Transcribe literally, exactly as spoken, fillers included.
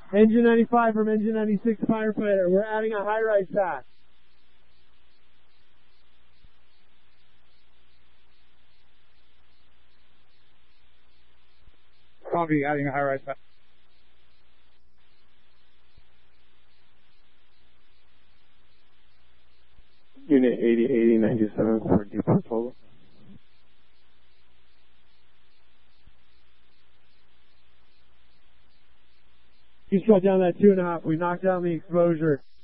Engine ninety-five from Engine ninety-six firefighter. We're adding a high-rise pack. Copy, adding a high-rise pack. Unit eighty eighty ninety-seven for depot total. You shut down that two and a half. We knocked down the exposure.